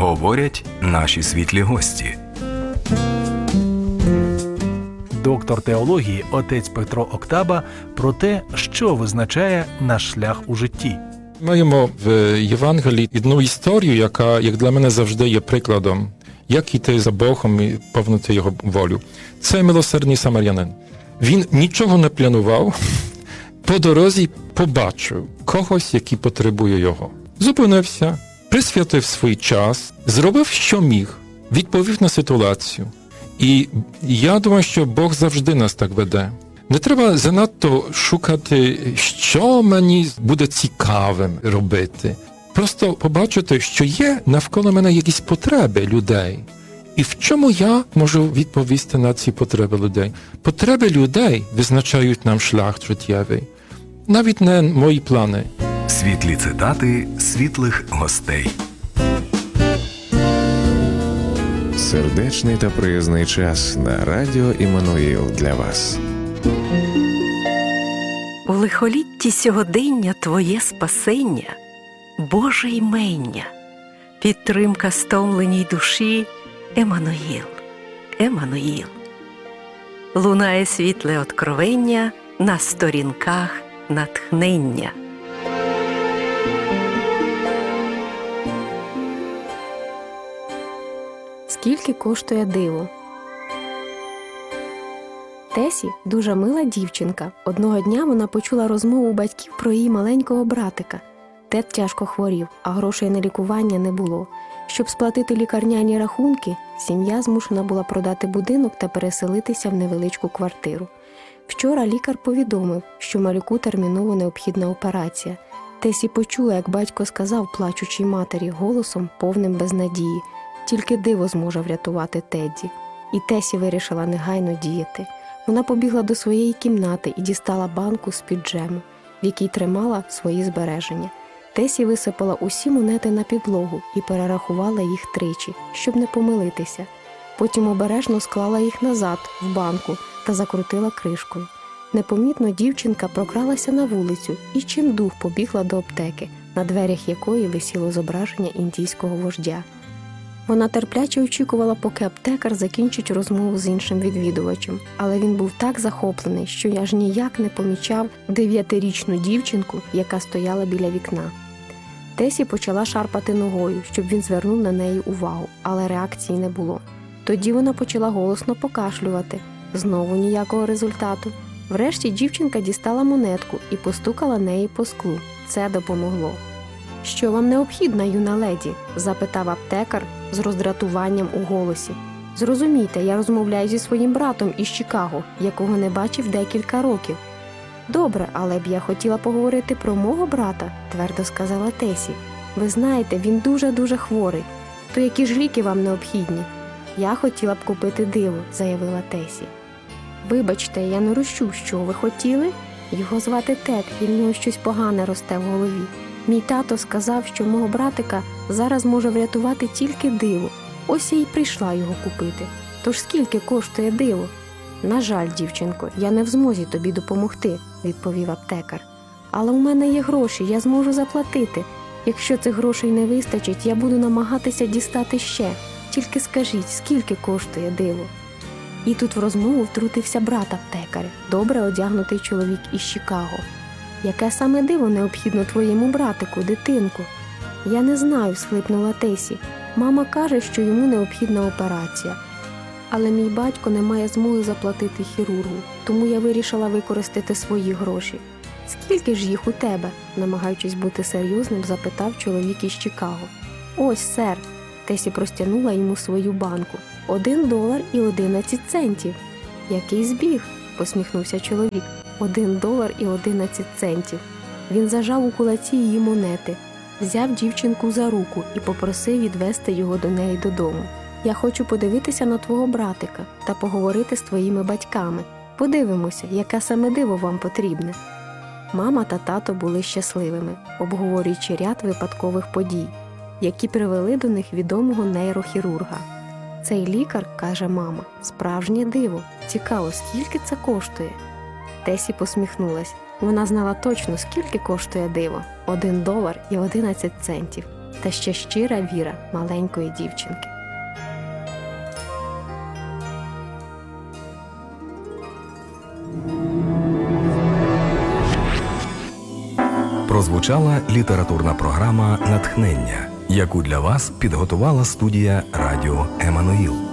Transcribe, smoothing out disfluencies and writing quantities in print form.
говорять наші світлі гості. Доктор теології отець Петро Октаба про те, що визначає наш шлях у житті. Маємо в Євангелії одну історію, яка, як для мене, завжди є прикладом, як іти за Богом і повнити Його волю. Це милосердний самарянин. Він нічого не планував, по дорозі побачив когось, який потребує його. Зупинився, присвятив свій час, зробив, що міг, відповів на ситуацію. І я думаю, що Бог завжди нас так веде. Не треба занадто шукати, що мені буде цікавим робити. Просто побачити, що є навколо мене якісь потреби людей. І в чому я можу відповісти на ці потреби людей? Потреби людей визначають нам шлях життєвий. Навіть не мої плани. Світлі цитати світлих гостей. Сердечний та приязний час на радіо Іммануїл для вас. У лихолітті сьогодення Твоє спасення, Боже імення, підтримка стомленій душі, Еммануїл, Еммануїл. Лунає світле откровення на сторінках натхнення. Скільки коштує диво? Тесі дуже мила дівчинка. Одного дня вона почула розмову батьків про її маленького братика. Тед тяжко хворів, а грошей на лікування не було. Щоб сплатити лікарняні рахунки, сім'я змушена була продати будинок та переселитися в невеличку квартиру. Вчора лікар повідомив, що малюку терміново необхідна операція. Тесі почула, як батько сказав плачучій матері голосом, повним безнадії: тільки диво зможе врятувати Тедді. І Тесі вирішила негайно діяти. Вона побігла до своєї кімнати і дістала банку з-під джему, в якій тримала свої збереження. Тесі висипала усі монети на підлогу і перерахувала їх тричі, щоб не помилитися. Потім обережно склала їх назад в банку та закрутила кришкою. Непомітно дівчинка прокралася на вулицю і чимдух побігла до аптеки, на дверях якої висіло зображення індійського вождя. Вона терпляче очікувала, поки аптекар закінчить розмову з іншим відвідувачем, але він був так захоплений, що аж ніяк не помічав 9-річну дівчинку, яка стояла біля вікна. Тесі почала шарпати ногою, щоб він звернув на неї увагу, але реакції не було. Тоді вона почала голосно покашлювати. Знову ніякого результату. Врешті дівчинка дістала монетку і постукала нею по склу. Це допомогло. «Що вам необхідно, юна леді?» – запитав аптекар з роздратуванням у голосі. «Зрозумійте, я розмовляю зі своїм братом із Чикаго, якого не бачив декілька років». «Добре, але б я хотіла поговорити про мого брата», – твердо сказала Тесі. «Ви знаєте, він дуже-дуже хворий. То які ж ліки вам необхідні?» «Я хотіла б купити диво», – заявила Тесі. «Вибачте, я не розчув, що ви хотіли?» «Його звати Тед, і в нього щось погане росте в голові. Мій тато сказав, що мого братика зараз може врятувати тільки диво. Ось я й прийшла його купити. Тож скільки коштує диво?» «На жаль, дівчинко, я не в змозі тобі допомогти», – відповів аптекар. «Але у мене є гроші, я зможу заплатити. Якщо цих грошей не вистачить, я буду намагатися дістати ще. Тільки скажіть, скільки коштує диво?» І тут в розмову втрутився брат аптекаря, добре одягнутий чоловік із Чикаго. «Яке саме диво необхідно твоєму братику, дитинку?» «Я не знаю», – схлипнула Тесі. «Мама каже, що йому необхідна операція. Але мій батько не має змоги заплатити хірургу, тому я вирішила використати свої гроші». «Скільки ж їх у тебе?» – намагаючись бути серйозним, запитав чоловік із Чикаго. «Ось, сер». Тесі простягнула йому свою банку. $1.11. «Який збіг?» – посміхнувся чоловік. $1.11. Він зажав у кулаці її монети, взяв дівчинку за руку і попросив відвести його до неї додому. «Я хочу подивитися на твого братика та поговорити з твоїми батьками. Подивимося, яке саме диво вам потрібне». Мама та тато були щасливими, обговорюючи ряд випадкових подій, які привели до них відомого нейрохірурга. «Цей лікар, – каже мама, – справжнє диво. Цікаво, скільки це коштує?» Тесі посміхнулась. Вона знала точно, скільки коштує диво – $1.11. та ще щира віра маленької дівчинки. Прозвучала літературна програма «Натхнення», яку для вас підготувала студія радіо «Еммануїл».